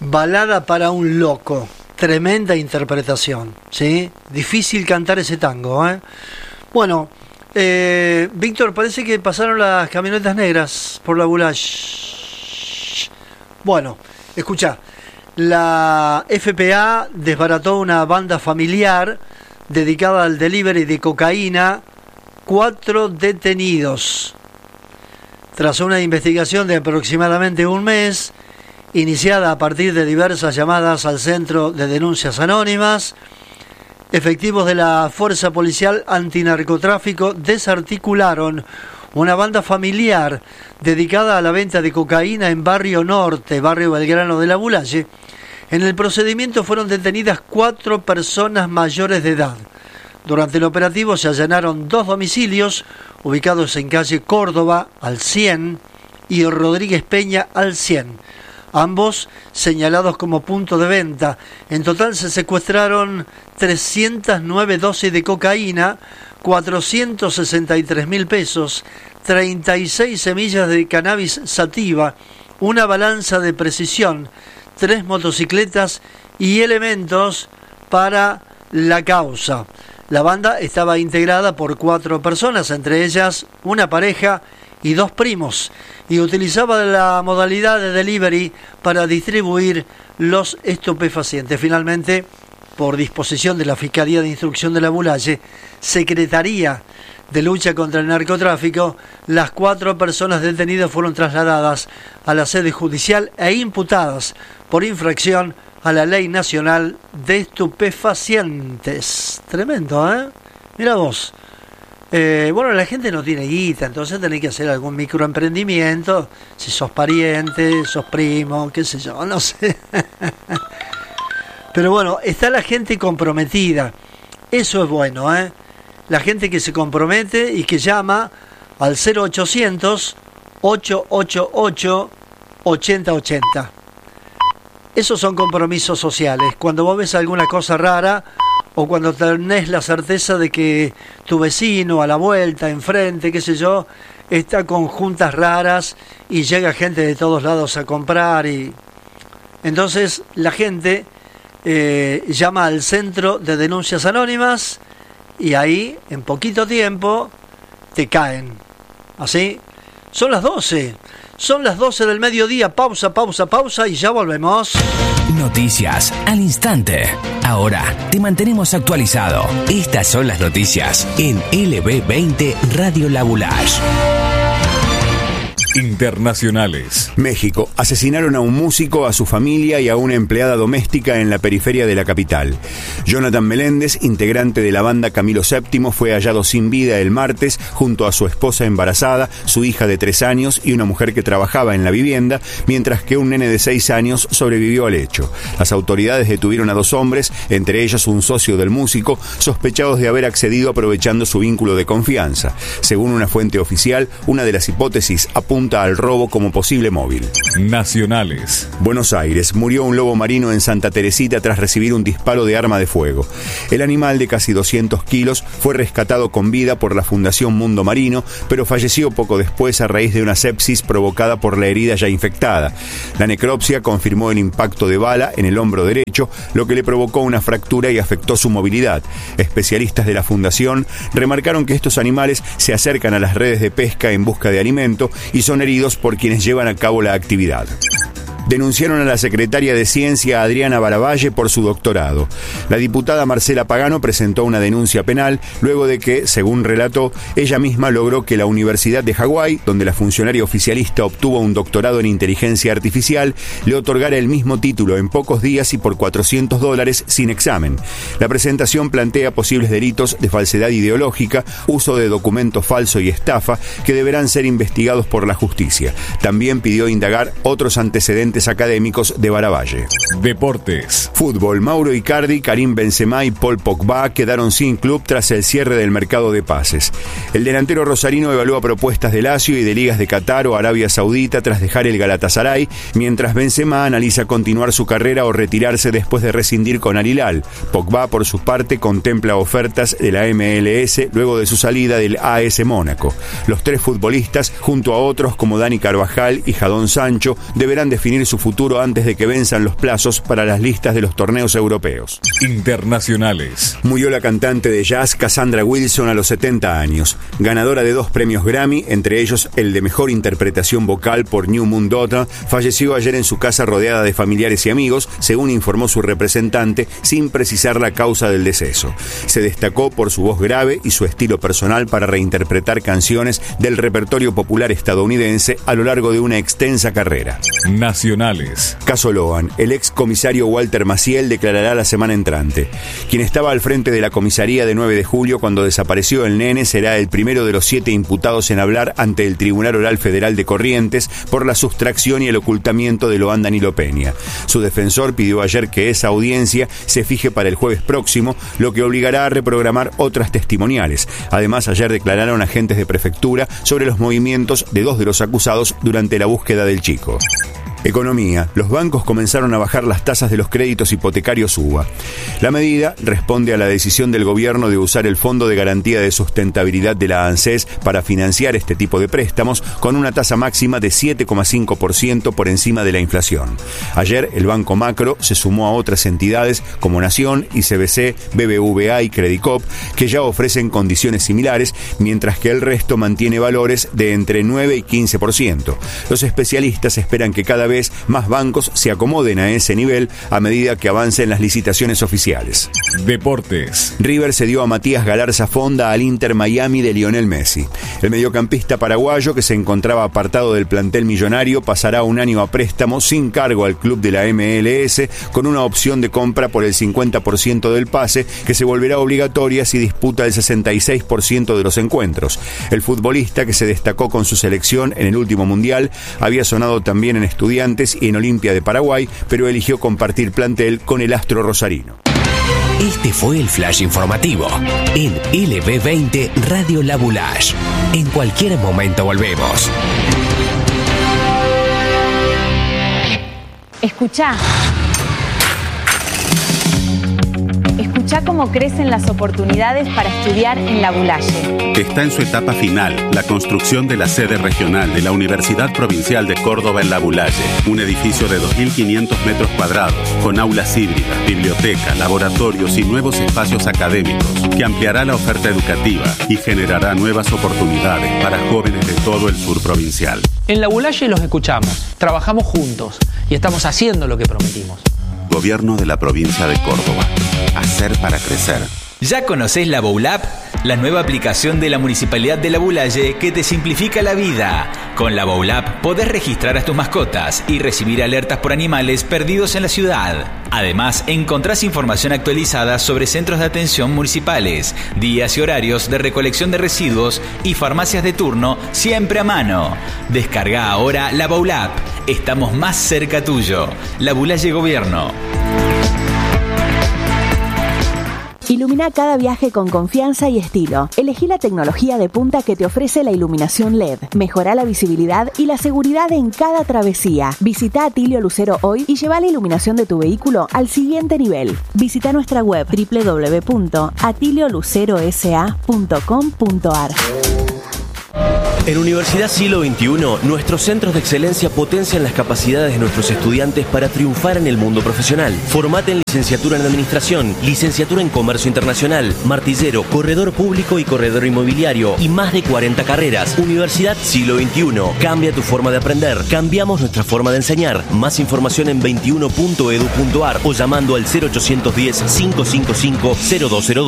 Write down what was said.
Balada para un loco. Tremenda interpretación, ¿sí? Difícil cantar ese tango, ¿eh? Bueno, Víctor, parece que pasaron las camionetas negras por la Boulage. Bueno, escucha, la FPA desbarató una banda familiar dedicada al delivery de cocaína. 4 detenidos. Tras una investigación de aproximadamente un mes, iniciada a partir de diversas llamadas al Centro de Denuncias Anónimas, efectivos de la Fuerza Policial Antinarcotráfico desarticularon una banda familiar dedicada a la venta de cocaína en Barrio Norte, Barrio Belgrano de la Boulaye. En el procedimiento fueron detenidas 4 personas mayores de edad. Durante el operativo se allanaron 2 domicilios ubicados en calle Córdoba al 100 y Rodríguez Peña al 100. Ambos señalados como punto de venta. En total se secuestraron 309 dosis de cocaína, 463.000 pesos, 36 semillas de cannabis sativa, una balanza de precisión, 3 motocicletas y elementos para la causa. La banda estaba integrada por 4 personas, entre ellas una pareja y 2 primos, y utilizaba la modalidad de delivery para distribuir los estupefacientes. Finalmente, por disposición de la Fiscalía de Instrucción de la Boulaye, Secretaría de Lucha contra el Narcotráfico, las 4 personas detenidas fueron trasladadas a la sede judicial e imputadas por infracción a la Ley Nacional de Estupefacientes. Tremendo, ¿eh? Mira vos. Bueno, la gente no tiene guita, entonces tenés que hacer algún microemprendimiento, si sos pariente, sos primo, qué sé yo, no sé. Pero bueno, está la gente comprometida. Eso es bueno, ¿eh? La gente que se compromete y que llama al 0800 888 8080. Esos son compromisos sociales. Cuando vos ves alguna cosa rara o cuando tenés la certeza de que tu vecino a la vuelta, enfrente, qué sé yo, está con juntas raras y llega gente de todos lados a comprar, y entonces la gente llama al Centro de Denuncias Anónimas y ahí en poquito tiempo te caen. ¿Así? Son las 12. Son las 12 del mediodía. Pausa y ya volvemos. Noticias al instante. Ahora te mantenemos actualizado. Estas son las noticias en LB20 Radio La Boulage. Internacionales. México. Asesinaron a un músico, a su familia y a una empleada doméstica en la periferia de la capital. Jonathan Meléndez, integrante de la banda Camilo VII, fue hallado sin vida el martes junto a su esposa embarazada, su hija de 3 años y una mujer que trabajaba en la vivienda, mientras que un nene de 6 años sobrevivió al hecho. Las autoridades detuvieron a 2 hombres, entre ellos un socio del músico, sospechados de haber accedido aprovechando su vínculo de confianza. Según una fuente oficial, una de las hipótesis apunta al robo como posible móvil. Nacionales. Buenos Aires. Murió un lobo marino en Santa Teresita tras recibir un disparo de arma de fuego. El animal de casi 200 kilos fue rescatado con vida por la Fundación Mundo Marino, pero falleció poco después a raíz de una sepsis provocada por la herida ya infectada. La necropsia confirmó el impacto de bala en el hombro derecho, lo que le provocó una fractura y afectó su movilidad. Especialistas de la Fundación remarcaron que estos animales se acercan a las redes de pesca en busca de alimento y son heridos por quienes llevan a cabo la actividad. Denunciaron a la secretaria de Ciencia Adriana Baravalle por su doctorado. La diputada Marcela Pagano presentó una denuncia penal luego de que, según relató, ella misma logró que la Universidad de Hawái, donde la funcionaria oficialista obtuvo un doctorado en inteligencia artificial, le otorgara el mismo título en pocos días y por $400 sin examen. La presentación plantea posibles delitos de falsedad ideológica, uso de documento falso y estafa que deberán ser investigados por la justicia. También pidió indagar otros antecedentes académicos de Baravalle. Deportes. Fútbol. Mauro Icardi, Karim Benzema y Paul Pogba quedaron sin club tras el cierre del mercado de pases. El delantero rosarino evalúa propuestas de Lazio y de ligas de Qatar o Arabia Saudita tras dejar el Galatasaray, mientras Benzema analiza continuar su carrera o retirarse después de rescindir con Al Hilal. Pogba, por su parte, contempla ofertas de la MLS luego de su salida del AS Mónaco. Los 3 futbolistas, junto a otros como Dani Carvajal y Jadon Sancho, deberán definir construir su futuro antes de que venzan los plazos para las listas de los torneos europeos. Internacionales. Murió la cantante de jazz Cassandra Wilson a los 70 años, ganadora de 2 premios Grammy, entre ellos el de Mejor Interpretación Vocal por New Moon Daughter. Falleció ayer en su casa rodeada de familiares y amigos, según informó su representante, sin precisar la causa del deceso. Se destacó por su voz grave y su estilo personal para reinterpretar canciones del repertorio popular estadounidense a lo largo de una extensa carrera. Nacionales. Caso Loan. El ex comisario Walter Maciel declarará la semana entrante. Quien estaba al frente de la comisaría de 9 de julio cuando desapareció el nene será el primero de los 7 imputados en hablar ante el Tribunal Oral Federal de Corrientes por la sustracción y el ocultamiento de Loan Danilo Peña. Su defensor pidió ayer que esa audiencia se fije para el jueves próximo, lo que obligará a reprogramar otras testimoniales. Además, ayer declararon agentes de prefectura sobre los movimientos de 2 de los acusados durante la búsqueda del chico. Economía. Los bancos comenzaron a bajar las tasas de los créditos hipotecarios UBA. La medida responde a la decisión del gobierno de usar el Fondo de Garantía de Sustentabilidad de la ANSES para financiar este tipo de préstamos con una tasa máxima de 7,5% por encima de la inflación. Ayer el Banco Macro se sumó a otras entidades como Nación, ICBC, BBVA y Credicop, que ya ofrecen condiciones similares, mientras que el resto mantiene valores de entre 9 y 15%. Los especialistas esperan que cada vez más bancos se acomoden a ese nivel a medida que avancen las licitaciones oficiales. Deportes. River cedió a Matías Galarza Fonda al Inter Miami de Lionel Messi. El mediocampista paraguayo, que se encontraba apartado del plantel millonario, pasará un año a préstamo sin cargo al club de la MLS, con una opción de compra por el 50% del pase, que se volverá obligatoria si disputa el 66% de los encuentros. El futbolista, que se destacó con su selección en el último mundial, había sonado también en Estudiantes y en Olimpia de Paraguay, pero eligió compartir plantel con el astro rosarino. Este fue el flash informativo en LB20 Radio La Boulage. En cualquier momento volvemos. Escuchá cómo crecen las oportunidades para estudiar en La Boulaye. Está en su etapa final la construcción de la sede regional de la Universidad Provincial de Córdoba en La Boulaye. Un edificio de 2.500 metros cuadrados, con aulas híbridas, biblioteca, laboratorios y nuevos espacios académicos, que ampliará la oferta educativa y generará nuevas oportunidades para jóvenes de todo el sur provincial. En La Boulaye los escuchamos, trabajamos juntos y estamos haciendo lo que prometimos. Gobierno de la provincia de Córdoba. Hacer para crecer. ¿Ya conocés la Boulap? La nueva aplicación de la Municipalidad de La Boulaye que te simplifica la vida. Con la Boulap podés registrar a tus mascotas y recibir alertas por animales perdidos en la ciudad. Además, encontrás información actualizada sobre centros de atención municipales, días y horarios de recolección de residuos y farmacias de turno siempre a mano. Descarga ahora la Boulap. Estamos más cerca tuyo. La Boulaye Gobierno. Ilumina cada viaje con confianza y estilo. Elegí la tecnología de punta que te ofrece la iluminación LED. Mejora la visibilidad y la seguridad en cada travesía. Visita Atilio Lucero hoy y lleva la iluminación de tu vehículo al siguiente nivel. Visita nuestra web www.atiliolucerosa.com.ar. En Universidad Siglo XXI, nuestros centros de excelencia potencian las capacidades de nuestros estudiantes para triunfar en el mundo profesional. Formate en licenciatura en Administración, licenciatura en Comercio Internacional, martillero, corredor público y corredor inmobiliario y más de 40 carreras. Universidad Siglo XXI. Cambia tu forma de aprender. Cambiamos nuestra forma de enseñar. Más información en 21.edu.ar o llamando al 0810 555 0202.